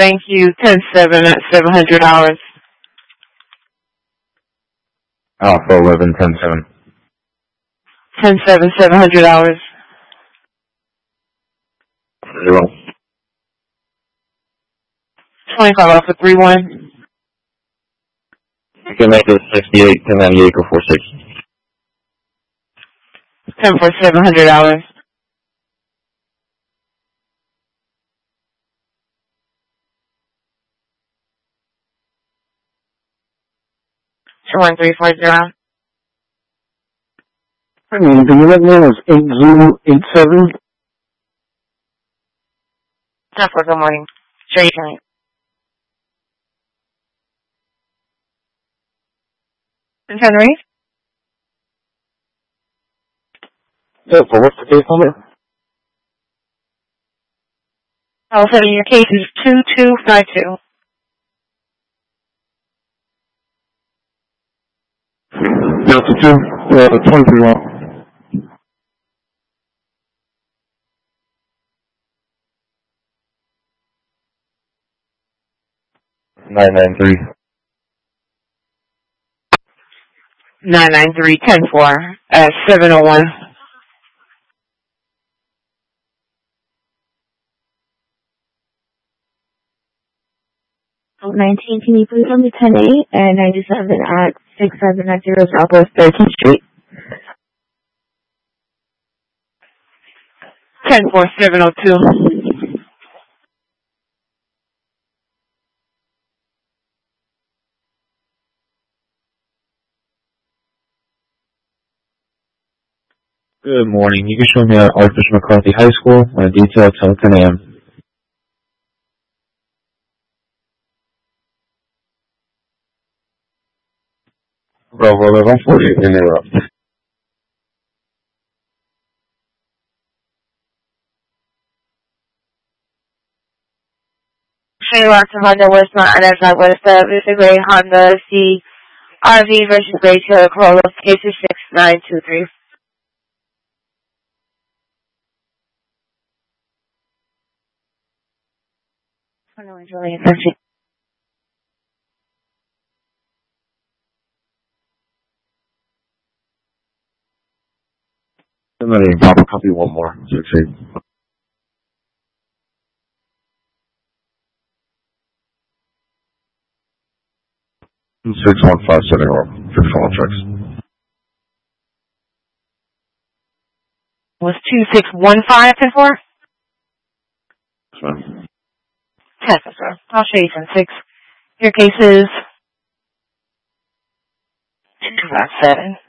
Thank you. 10-7 at $700. Alpha 11, 10-7. 10-7, $700. 0. 25 off of 3-1. You can make it 68, 1098 for 46. 10 for $700. 1340. Hi, man. The unit name is 8087. 10 for good morning. Straight night. Henry? Yeah, so what's the case number? I'll say your case is 2252. Delta 2, 23 993. 993 10-4 at 701. Oh, 19, can you please tell me 10-8 and 97 at 6790 Southwest 13th Street? 10-4 702. Good morning. You can show me at Arthur McCarthy High School. My detail till 10 a.m. Bravo 11, 40 interrupt. Shayla to Honda Westmont and F9 West with a gray Honda CRV versus gray Toyota Corolla. Case is 6923. Julian, I'm going to pop a copy one more. 6-8. Six 1 5 setting up. 6 1 checks. Was 2615 10-4? Sorry. 10, sir. I'll show you 10-6. Your case is 257.